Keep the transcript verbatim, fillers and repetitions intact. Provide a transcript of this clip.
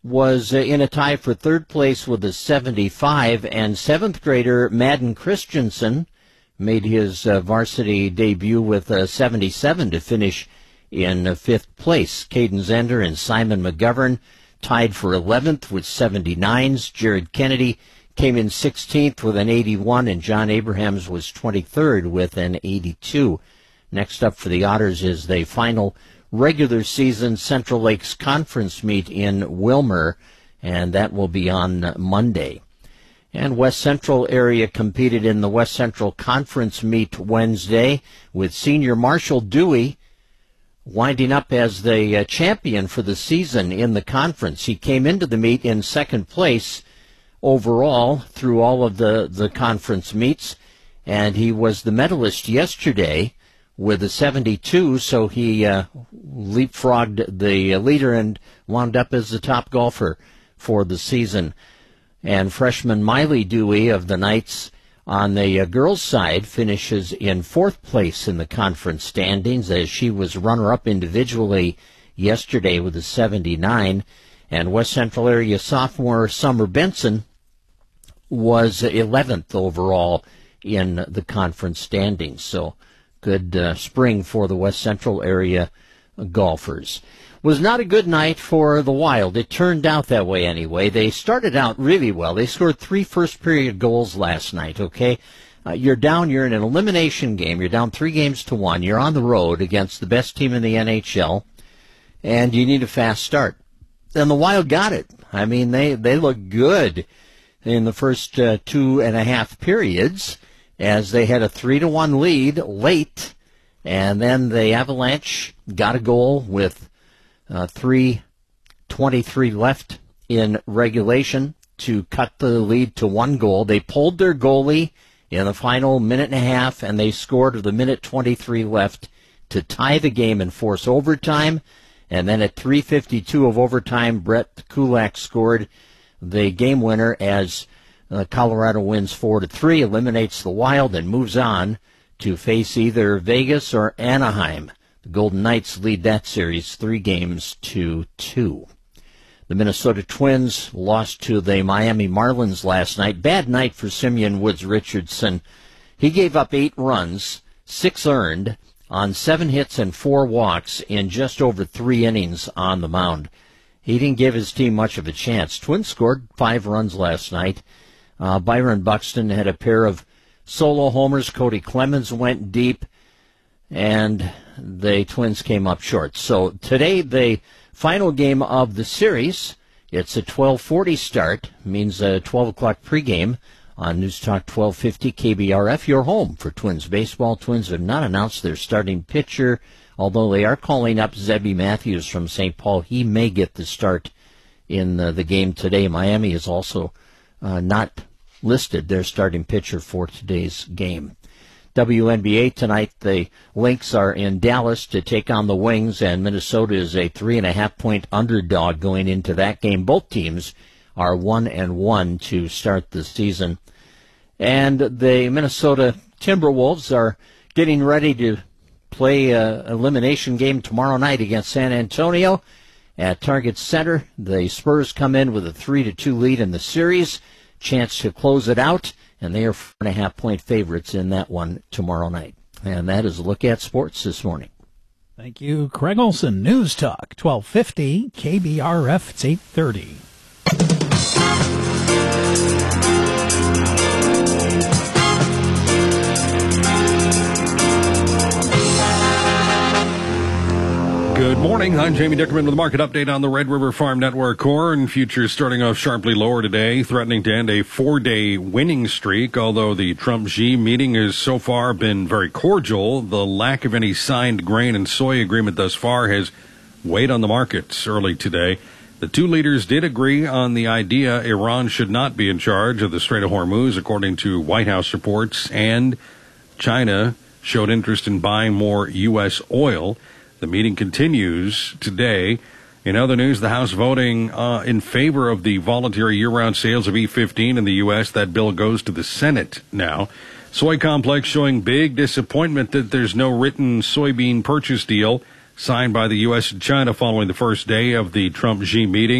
was uh, in a tie for third place with a seventy-five, and seventh grader Madden Christensen made his uh, varsity debut with a seventy-seven to finish in uh, fifth place. Caden Zender and Simon McGovern tied for eleventh with seventy-nines. Jared Kennedy came in sixteenth with an eighty-one, and John Abrahams was twenty-third with an eighty-two. Next up for the Otters is the final regular season Central Lakes Conference meet in Wilmer, and that will be on Monday. And West Central area competed in the West Central Conference meet Wednesday, with senior Marshall Dewey winding up as the uh, champion for the season in the conference. He came into the meet in second place overall through all of the, the conference meets, and he was the medalist yesterday with a seventy-two, so he uh, leapfrogged the leader and wound up as the top golfer for the season. And freshman Miley Dewey of the Knights on the uh, girls' side finishes in fourth place in the conference standings, as she was runner-up individually yesterday with a seventy-nine. And West Central area sophomore Summer Benson was eleventh overall in the conference standings. So good uh, spring for the West Central area golfers. Was not a good night for the Wild. It turned out that way anyway. They started out really well. They scored three first-period goals last night, okay? Uh, you're down, you're in an elimination game. You're down three games to one. You're on the road against the best team in the N H L, and you need a fast start. And the Wild got it. I mean, they, they looked good in the first uh, two and a half periods, as they had a three to one lead late, and then the Avalanche got a goal with uh, three twenty-three left in regulation to cut the lead to one goal. They pulled their goalie in the final minute and a half, and they scored with a minute twenty-three left to tie the game and force overtime. And then at three fifty-two of overtime, Brett Kulak scored the game winner as Uh, Colorado wins four to three, eliminates the Wild, and moves on to face either Vegas or Anaheim. The Golden Knights lead that series three games to two. The Minnesota Twins lost to the Miami Marlins last night. Bad night for Simeon Woods Richardson. He gave up eight runs, six earned, on seven hits and four walks in just over three innings on the mound. He didn't give his team much of a chance. Twins scored five runs last night. Uh, Byron Buxton had a pair of solo homers. Cody Clemens went deep, and the Twins came up short. So today, the final game of the series, it's a twelve forty start, means a twelve o'clock pregame on News Talk twelve fifty K B R F, your home for Twins baseball. Twins have not announced their starting pitcher, although they are calling up Zebby Matthews from Saint Paul. He may get the start in uh, the game today. Miami is also uh, not listed their starting pitcher for today's game. W N B A tonight, the Lynx are in Dallas to take on the Wings, and Minnesota is a three and a half point underdog going into that game. Both teams are one and one to start the season. And the Minnesota Timberwolves are getting ready to play an elimination game tomorrow night against San Antonio at Target Center. The Spurs come in with a three to two lead in the series. Chance to close it out, and they are four and a half point favorites in that one tomorrow night. And that is a look at sports this morning. Thank you, Craig Olson. News Talk twelve fifty K B R F. It's eight thirty. Good morning. I'm Jamie Dickerman with a market update on the Red River Farm Network. Corn futures starting off sharply lower today, threatening to end a four-day winning streak. Although the Trump-Xi meeting has so far been very cordial, the lack of any signed grain and soy agreement thus far has weighed on the markets early today. The two leaders did agree on the idea Iran should not be in charge of the Strait of Hormuz, according to White House reports, and China showed interest in buying more U S oil. The meeting continues today. In other news, the House voting uh, in favor of the voluntary year-round sales of E fifteen in the U S. That bill goes to the Senate now. Soy complex showing big disappointment that there's no written soybean purchase deal signed by the U S and China following the first day of the Trump-Xi meeting.